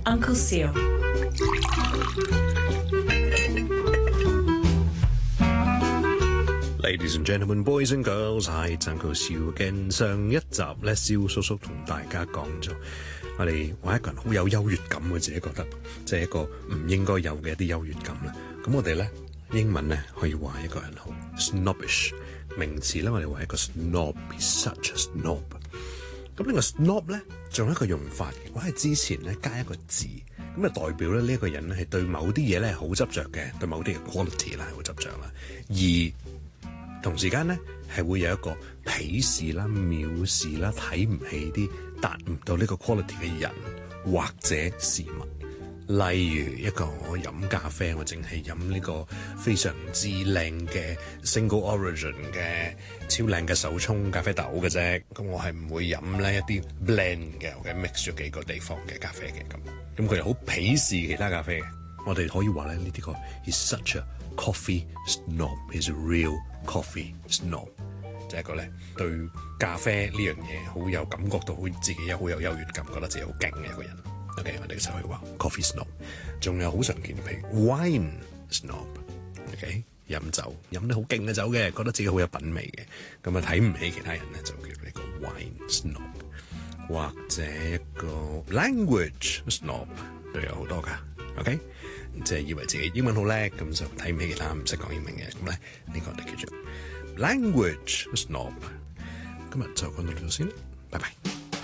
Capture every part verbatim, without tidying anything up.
Uncle Siu。 Ladies and gentlemen, boys and girls，係Uncle Siu嘅。上一集咧，蕭叔叔同大家講咗，我哋話一個人好有優越感，我自己覺得，即係一個唔應該有嘅一啲優越感啦。咁我哋咧英文咧可以話一個人好 snobbish， 名詞咧我哋話一個 snob，is such a snob。咁呢個 snob 咧仲有一個用法嘅，我喺之前咧加一個字，咁啊代表咧呢一個人咧係對某啲嘢咧好執着嘅，對某啲嘅 quality 啦係好執着啦，而同時間咧係會有一個鄙視啦、藐視啦、睇唔起啲達唔到呢個 quality 嘅人或者事物。例如一個我飲咖啡，我淨係飲呢個非常之靚嘅 single origin 嘅超靚嘅手沖咖啡豆嘅啫，咁我係唔會飲呢一啲 blend 嘅，或者 mix 咗幾個地方嘅咖啡嘅咁。咁佢哋好鄙視其他咖啡嘅，我哋可以話咧呢啲個 is such a coffee snob，is a real coffee snob， 就係一個咧對咖啡呢樣嘢好有感覺到，好自己有好有優越感，覺得自己好勁嘅一個人。OK， 我哋就可以話 coffee snob， 仲有好常見譬如 wine snob，OK， 飲酒飲得好勁嘅酒嘅，覺得自己好有品味嘅，咁啊睇唔起其他人咧，就叫呢個 wine snob， 或者一個 language snob 都有好多噶 ，OK， 即係以為自己英文好叻，咁就睇唔起其他唔識講英文嘅，咁咧呢個我哋叫做 language snob。今日就講到呢度先，拜拜。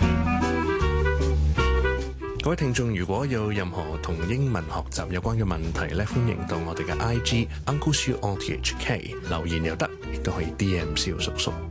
各位聽眾，如果有任何同英文學習有關嘅問題咧，歡迎到我哋嘅 I G Uncle Siu O T H K 留言又得，亦都可以 D M 蕭叔叔。